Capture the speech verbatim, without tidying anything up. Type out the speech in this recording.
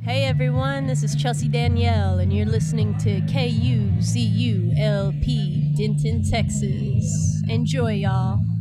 Hey everyone, this is Chelsea Danielle, and you're listening to K U Z U L P, Denton, Texas. Enjoy, y'all.